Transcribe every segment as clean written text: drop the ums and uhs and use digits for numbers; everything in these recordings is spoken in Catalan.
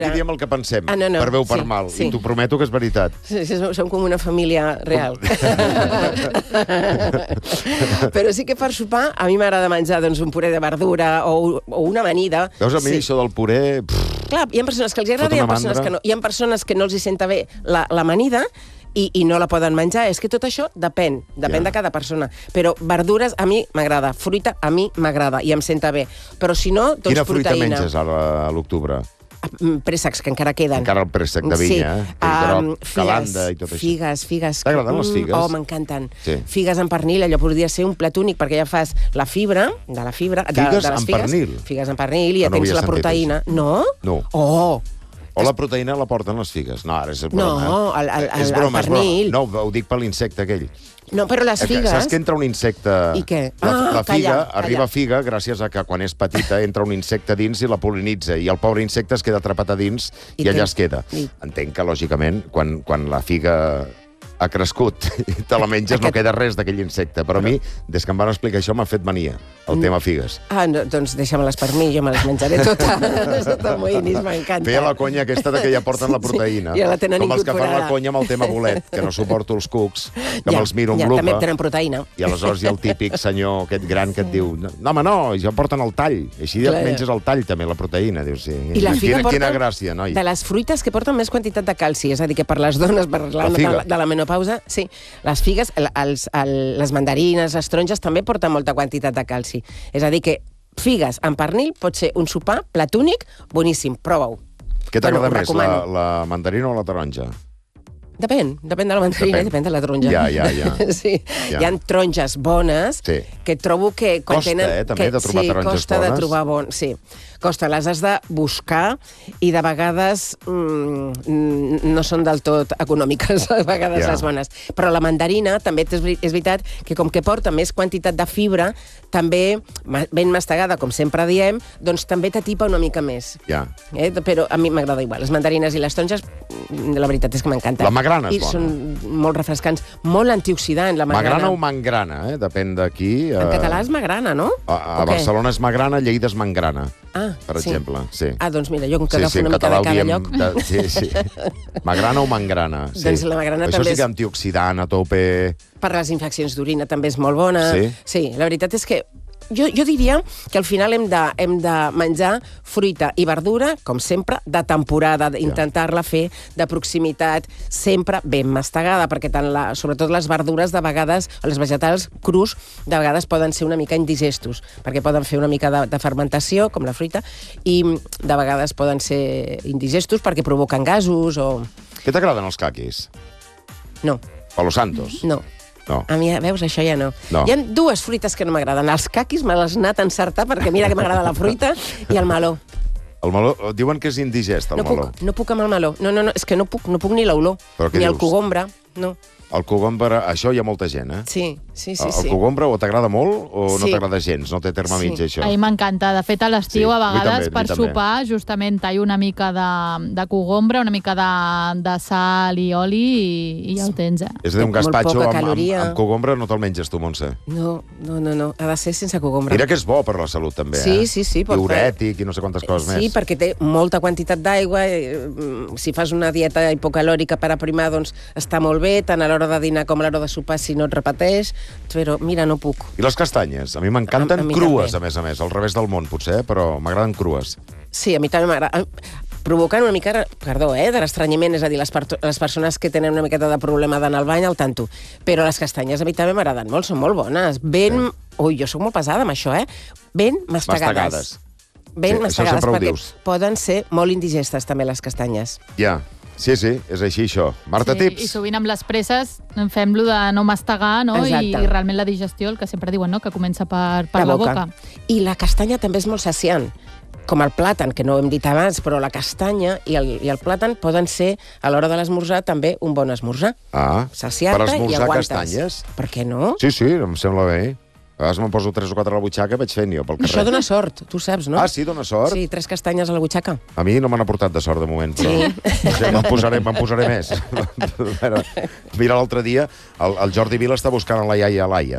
Aquí diem el que pensem, no. per bé o per Sí, mal. sí. I t'ho prometo que és veritat. Sí, som com una família real. Però sí que per sopar a mi m'agrada menjar doncs, un puré de verdura o una amanida. Veus, a mi Sí. això del puré... Clar, hi ha persones que els agrada i hi ha persones que no. Hi ha persones que no els hi senta bé l'amanida i no la poden menjar. És que tot això depèn de cada persona. Però verdures a mi m'agrada, fruita a mi m'agrada i em senta bé. Però si no, doncs Quina fruita proteïna. menges ara a l'octubre? Préssecs, que encara queden. Encara el préssec de vinya, calanda i tot això. Figues. T'agraden les figues? Oh, m'encanten. Sí. Figues amb pernil, allò podria ser un plat únic, perquè ja fas la fibra, de les Figues figues. amb pernil? Figues amb pernil, i ja No tens havia la sentit proteïna. No? No. Oh! O la proteïna la porten les figues. No, ara és broma. No, És broma, el pernil. No, ho dic per l'insecte aquell. No, però les figues... Saps que entra un insecte... I què? La figa, calla. arriba figa gràcies a que quan és petita entra un insecte dins i la pol·linitza, i el pobre insecte es queda atrapat a dins i allà es queda. Entenc que, lògicament, quan la figa ha crescut i te la menges, no queda res d'aquell insecte. Però a mi, des que em van explicar això, m'ha fet mania, el tema figues. No, doncs deixa-me-les per mi, jo me les menjaré totes. Sota moïnis, m'encanta. Feia la conya aquesta de que ja porten la proteïna. Ja la tenen com els que fan incorporada. la conya amb el tema bolet, que no suporto els cucs, que me'ls miro amb lupa. També tenen proteïna. I aleshores hi ha el típic senyor, aquest gran, que et diu no, home, no, ja porten el tall. Així ja menges el tall, també, la proteïna. Dius, sí. I la figa Quina gràcia, noi. De les fruites que porten més quantitat de calci, és a dir, que per les dones, parlant de la menopausa, sí, les figues, les mandarines, les taronges també porten molta quantitat de calci. És a dir, que figues amb pernil pot ser un sopar platònic boníssim. Prova-ho. Què t'agrada més, la mandarina o la taronja? Depèn de la mandarina i depèn de la taronja. Ja. Sí. Hi ha taronges bones que trobo que... Costa, també, de trobar taronges bones. Sí, costa de trobar bones, sí. Costa, les has de buscar i de vegades no són del tot econòmiques, a vegades les bones. Però la mandarina també és veritat que com que porta més quantitat de fibra, també ben mastegada, com sempre diem, doncs també t'atipa una mica més. Però a mi m'agrada igual. Les mandarines i les taronges, la veritat és que m'encanten. La magrana és bona. I són molt refrescants, molt antioxidant, la magrana. Magrana o mangrana, depèn d'aquí. En català és magrana, no? A Barcelona és magrana, a Lleida és mangrana. Per exemple, sí. Doncs mira, jo que agafo una mica de cada lloc. Sí. Magrana o mangrana. Doncs la magrana també és... Això sí que antioxidant a tope. Per les infeccions d'orina també és molt bona. Sí, la veritat és que jo diria que al final hem de menjar fruita i verdura, com sempre, de temporada, d'intentar-la fer de proximitat, sempre ben mastegada, perquè sobretot les verdures de vegades, o les vegetals crus, de vegades poden ser una mica indigestos, perquè poden fer una mica de fermentació, com la fruita, i de vegades poden ser indigestos perquè provoquen gasos o... Què t'agraden els caquis? No. Palo Santos? No. No. A mi, veus, això ja no. Hi ha dues fruites que no m'agraden. Els caquis me les he anat a encertar perquè mira que m'agrada la fruita i el meló. El meló, diuen que és indigest, el meló. No puc amb el meló. No, és que no puc ni l'olor. Ni el cogombre, no. El cogombre, això hi ha molta gent, Sí. El cogombre o t'agrada molt o no t'agrada gens? No té terme mig, això. A mi m'encanta. De fet, a l'estiu, a vegades, per sopar, justament tallo una mica de cogombre, una mica de sal i oli i ja ho tens, És a dir, un gaspatxo amb cogombre no te'l menges tu, Montse? No. Ha de ser sense cogombre. Mira que és bo per la salut, també, Sí. Diurètic i no sé quantes coses més. Sí, perquè té molta quantitat d'aigua. Si fas una dieta hipocalòrica per aprimar, doncs està molt bé, tant a l'hora de dinar com a l'hora de sopar, si no et repeteix. Però, mira, no puc. I les castanyes? A mi m'encanten crues, a més, al revés del món, potser, però m'agraden crues. Sí, a mi també m'agrada. Provocant una mica, de l'estranyiment, és a dir, les persones que tenen una miqueta de problema d'anar al bany, al tanto. Però les castanyes a mi també m'agraden molt, són molt bones. Ui, jo sóc molt pesada amb això, Ben mastegades. Ben mastegades, perquè poden ser molt indigestes, també, les castanyes. Sí, és així, això. Marta, tips? I sovint amb les presses fem-lo de no mastegar, no? I realment la digestió, el que sempre diuen, no? Que comença per la boca. I la castanya també és molt saciant. Com el plàtan, que no ho hem dit abans, però la castanya i el plàtan poden ser, a l'hora de l'esmorzar, també un bon esmorzar. Saciar-te i aguantes. Per esmorzar castanyes? Per què no? Sí, em sembla bé. A vegades me'n poso 3 o 4 a la butxaca i vaig fent jo pel carrer. Això dona sort, tu saps, no? Sí, dona sort? Sí, 3 castanyes a la butxaca. A mi no m'han aportat de sort, de moment, però me'n posaré més. Mira, l'altre dia el Jordi Vila està buscant a la iaia Laia,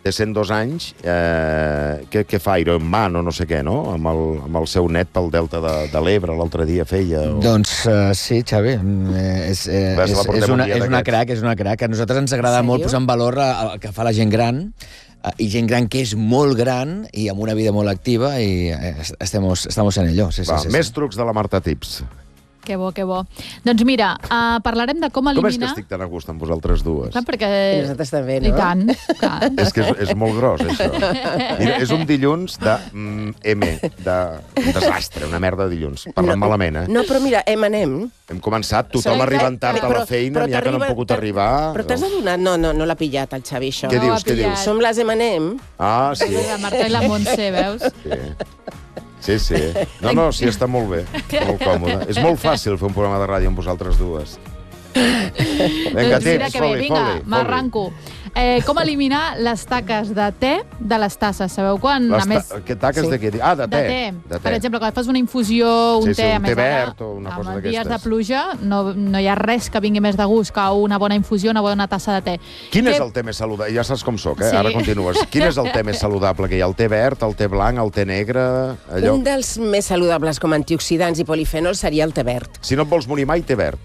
de 102 anys, què fa Ironman o no sé què, no? Amb el seu net pel Delta de l'Ebre, l'altre dia feia... Doncs sí, Xavi, és una crac, A nosaltres ens agrada molt posar en valor el que fa la gent gran, i gent gran que és molt gran i amb una vida molt activa, i estamos en ello. Més trucs de la Marta Tips. Que bo, que bo. Doncs mira, parlarem de com eliminar... Com és que estic tan a gust amb vosaltres dues? Clar, perquè... I nosaltres també, no? I tant, clar. És que és molt gros, això. Mira, és un dilluns de desastre, una merda de dilluns. Parlem malament, eh? No, però mira, anem. Hem començat, tothom arribant tard a la feina, n'hi ha que no han pogut arribar... Però t'has adonat? No l'ha pillat, el Xavi, això. Què dius, què dius? Som les M&M. Ah, sí. La Marta i la Montse, veus? Sí. Sí. No, sí, està molt bé. Molt còmode. És molt fàcil fer un programa de ràdio amb vosaltres dues. Vinga, tips, foli. M'arranco. Com eliminar les taques de te de les tasses. Sabeu quan? Què taques de què? Ah, de te. Per exemple, quan fas una infusió, un te, un te verd o una cosa d'aquestes. Amb dies de pluja no hi ha res que vingui més de gust que una bona infusió, una bona tassa de te. Quin és el te més saludable? Ja saps com soc, ara continues. Quin és el te més saludable que hi ha? El te verd, el te blanc, el te negre? Un dels més saludables com antioxidants i polifenols seria el te verd. Si no et vols morir mai, te verd.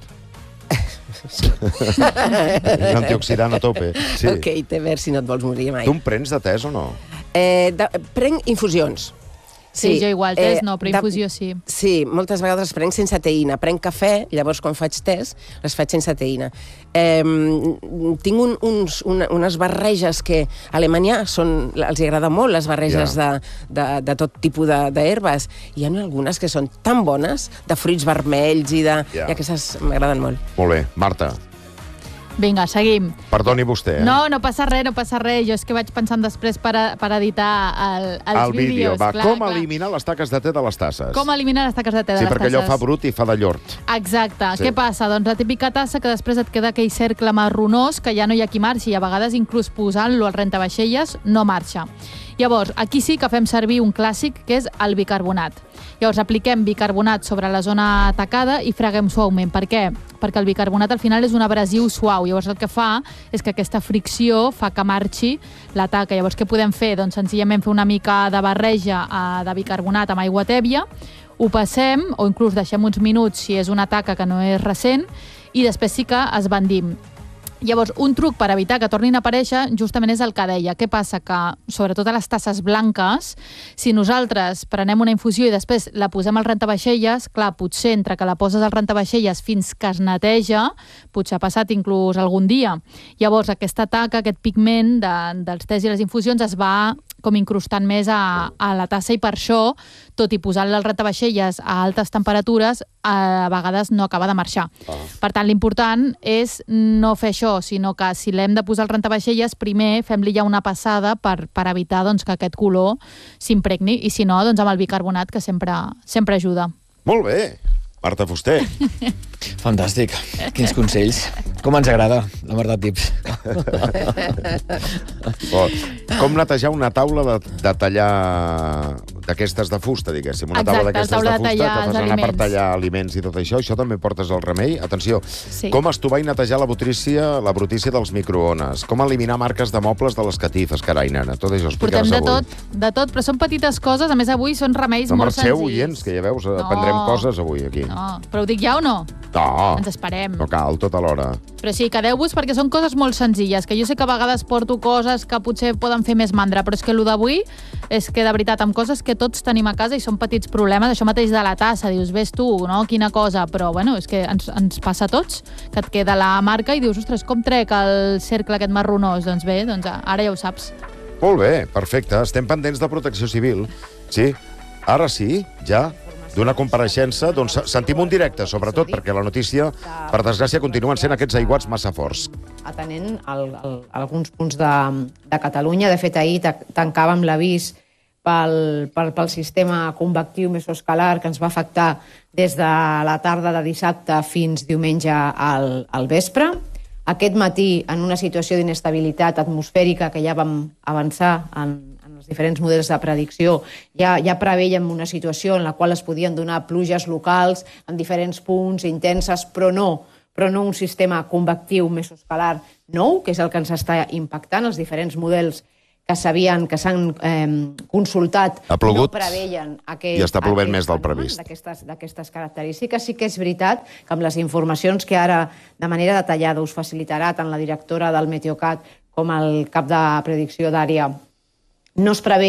Un antioxidant a tope. Ok, té verd si no et vols morir mai. Tu en prens de tes o no? Prenc infusions. Sí, jo igual, tes no, però infusió sí. Sí, moltes vegades les prenc sense teïna. Prenc cafè, llavors quan faig tes, les faig sense teïna. Tinc unes barreges que a Alemanya els agrada molt, les barreges de tot tipus d'herbes. Hi ha algunes que són tan bones, de fruits vermells i aquestes m'agraden molt. Molt bé. Marta. Vinga, seguim. Perdoni vostè, eh? No passa res. Jo és que vaig pensant després per editar els vídeos. Va, com eliminar les taques de te de les tasses? Com eliminar les taques de te de les tasses? Sí, perquè allò fa brut i fa de llort. Exacte. Què passa? Doncs la típica tassa que després et queda aquell cercle marronós que ja no hi ha qui marxi, i a vegades inclús posant-lo al rentavaixelles no marxa. Llavors, aquí sí que fem servir un clàssic, que és el bicarbonat. Llavors, apliquem bicarbonat sobre la zona tacada i freguem suaument. Per què? Perquè el bicarbonat al final és un abrasiu suau. Llavors, el que fa és que aquesta fricció fa que marxi la taca. Llavors, què podem fer? Doncs senzillament fer una mica de barreja de bicarbonat amb aigua tèbia, ho passem, o inclús deixem uns minuts si és una taca que no és recent, i després sí que esbandim. Llavors, un truc per evitar que tornin a aparèixer justament és el que deia. Què passa? Que, sobretot a les tasses blanques, si nosaltres prenem una infusió i després la posem al rentavaixelles, clar, potser entre que la poses al rentavaixelles fins que es neteja, potser ha passat inclús algun dia. Llavors, aquesta taca, aquest pigment dels tés i les infusions es va com incrustant més a la tassa, i per això, tot i posant-la al rentavaixelles a altes temperatures, a vegades no acaba de marxar. Per tant, l'important és no fer això, sinó que si l'hem de posar al rentavaixelles, primer fem-li ja una passada per evitar que aquest color s'impregni, i si no, amb el bicarbonat, que sempre ajuda. Molt bé. Marta Fuster. Fantàstic. Quins consells. Com ens agrada, la Marta Tips. Com netejar una taula de tallar d'aquestes de fusta, diguéssim. Una taula d'aquestes de fusta que fas anar per tallar aliments i tot això. Això també portes el remei. Atenció, com estovar i netejar la brutícia dels microones. Com eliminar marques de mobles de les catifes. Carai, nena, tot això explicaràs avui. Portem de tot, però són petites coses. A més, avui són remeis molt senzills. No marxeu, oients, que ja veus, aprendrem coses avui aquí. No, però ho dic ja o no? No. Ens esperem. No cal, tot alhora. Però sí, quedeu-vos, perquè són coses molt senzilles, que jo sé que a vegades porto coses que potser poden fer més mandra, però és que el d'avui és que, de veritat, amb coses que tots tenim a casa i són petits problemes, això mateix de la tassa, dius, ves tu, no? Quina cosa, però, bueno, és que ens passa a tots, que et queda la marca i dius, ostres, com trec el cercle aquest marronós? Doncs bé, ara ja ho saps. Molt bé, perfecte. Estem pendents de Protecció Civil. Sí, ara sí, ja... d'una compareixença, doncs sentim un directe, sobretot, perquè la notícia, per desgràcia, continuen sent aquests aiguats massa forts. Atenent alguns punts de Catalunya, de fet, ahir tancàvem l'avís pel sistema convectiu mesoescalar que ens va afectar des de la tarda de dissabte fins diumenge al vespre. Aquest matí, en una situació d'inestabilitat atmosfèrica que ja vam avançar en els diferents models de predicció, ja preveiem una situació en la qual es podien donar pluges locals en diferents punts, intenses, però no un sistema convectiu mesoescalar nou, que és el que ens està impactant, els diferents models que s'han consultat no preveien i està plovent més del previst. D'aquestes característiques. Sí que és veritat que amb les informacions que ara de manera detallada us facilitarà tant la directora del Meteocat com el cap de predicció d'àrea no es preveia